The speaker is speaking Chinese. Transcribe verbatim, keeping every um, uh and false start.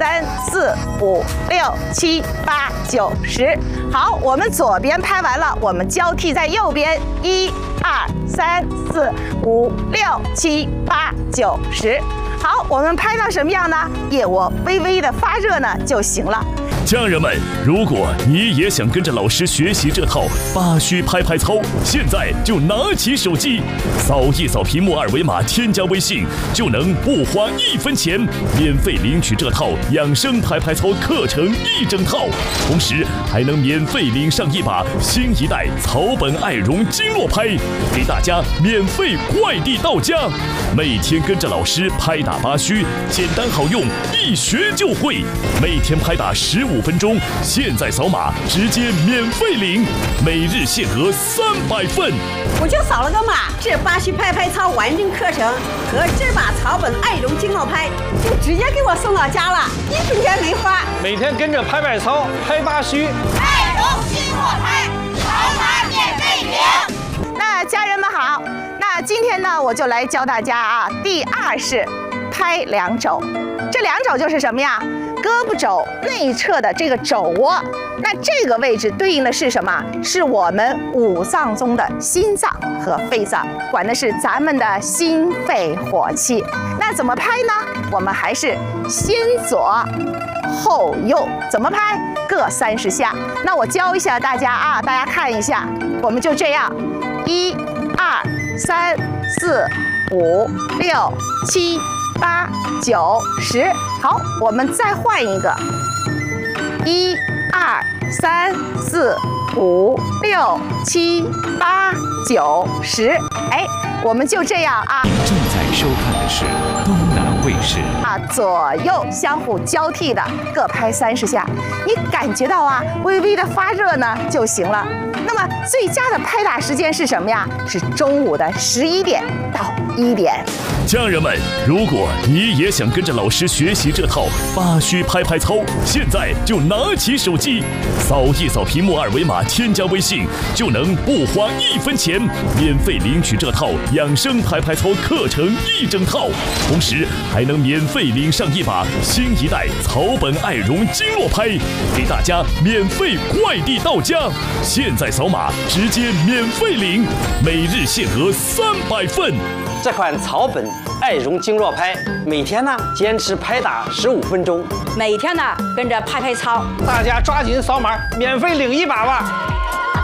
三四五六七八九十。好，我们左边拍完了，我们交替在右边，一二三四五六七八九十。好，我们拍到什么样呢？腋窝微微的发热呢就行了。 家人们，如果你也想跟着老师学习这套八虚拍拍操，现在就拿起手机，扫一扫屏幕二维码，添加微信，就能不花一分钱免费领取这套养生拍拍操课程一整套，同时还能免费领上一把新一代草本爱绒经络拍，给大家免费快递到家。每天跟着老师拍打八虚，简单好用，一学就会。每天拍打十五分钟，现在扫码直接免费领，每日限额三百份。 我就扫了个码，这八虚拍拍操完整课程和这把草本爱绒经络拍就直接给我送到家了，一分钱没花。 每天跟着拍拍操，拍八虚， 爱绒经络拍，扫码免费领。 那家人们好，那今天呢，我就来教大家啊，第二式拍两肘。这两肘就是什么呀？胳膊肘内侧的这个肘窝，那这个位置对应的是什么？是我们五脏中的心脏和肺脏，管的是咱们的心肺火气。那怎么拍呢？我们还是先左后右，怎么拍？各三十下。那我教一下大家啊，大家看一下，我们就这样，一、二、三、四、五、六、七、八、九、十。好，我们再换一个，一、二、三、四、五、六、七、八、九、十。哎，我们就这样啊。 正在收看的是东南卫视啊，左右相互交替的各拍三十下，你感觉到啊微微的发热呢就行了。那么最佳的拍打时间是什么呀？是中午的十一点到一点。 家人们，如果你也想跟着老师学习这套八虚拍拍操，现在就拿起手机，扫一扫屏幕二维码，添加微信，就能不花一分钱免费领取这套养生拍拍操课程一整套，同时还能免费领上一把新一代草本爱绒经络拍，给大家免费快递到家。现在扫码直接免费领，每日限额三百份。 这款草本爱绒经络拍，每天呢坚持拍打十五分钟， 每天呢跟着拍拍操， 大家抓紧扫码，免费领一把吧。